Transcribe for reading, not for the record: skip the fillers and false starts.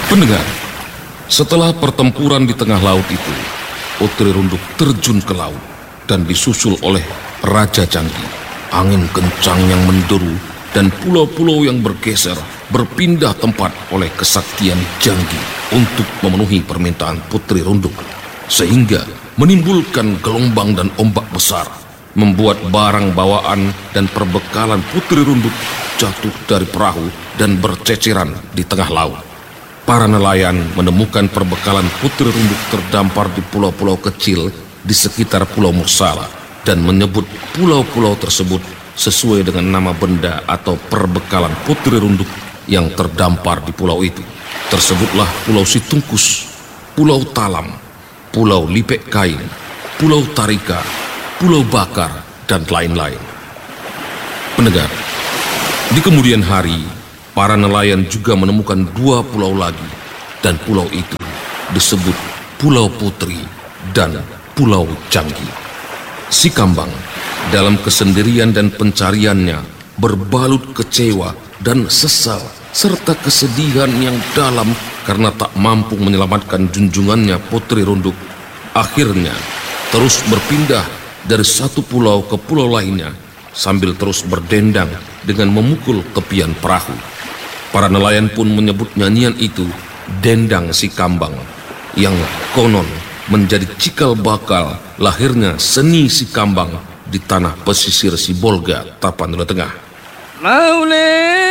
Pendengar, setelah pertempuran di tengah laut itu, Putri Runduk terjun ke laut dan disusul oleh Raja Janggi. Angin kencang yang menderu dan pulau-pulau yang bergeser berpindah tempat oleh kesaktian Janggi untuk memenuhi permintaan Putri Runduk, sehingga menimbulkan gelombang dan ombak besar, membuat barang bawaan dan perbekalan Putri Runduk jatuh dari perahu dan berceceran di tengah laut. Para nelayan menemukan perbekalan Putri Runduk terdampar di pulau-pulau kecil di sekitar Pulau Mursala dan menyebut pulau-pulau tersebut sesuai dengan nama benda atau perbekalan Putri Runduk yang terdampar di pulau itu. Tersebutlah Pulau Situngkus, Pulau Talam, Pulau Lipek Kain, Pulau Tarika, Pulau Bakar, dan lain-lain. Pendengar, di kemudian hari, para nelayan juga menemukan 2 pulau lagi, dan pulau itu disebut Pulau Putri dan Pulau Janggi. Si Kambang dalam kesendirian dan pencariannya berbalut kecewa dan sesal serta kesedihan yang dalam karena tak mampu menyelamatkan junjungannya Putri Runduk. Akhirnya terus berpindah dari satu pulau ke pulau lainnya sambil terus berdendang dengan memukul tepian perahu. Para nelayan pun menyebut nyanyian itu Dendang Si Kambang, yang konon menjadi cikal bakal lahirnya seni Si Kambang di tanah pesisir Sibolga, Tapanuli Tengah. Maule